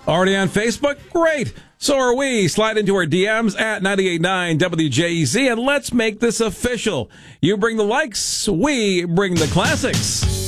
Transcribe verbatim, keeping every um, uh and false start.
Already on Facebook? Great. So are we. Slide into our D Ms at ninety-eight point nine W J E Z, and let's make this official. You bring the likes, we bring the classics.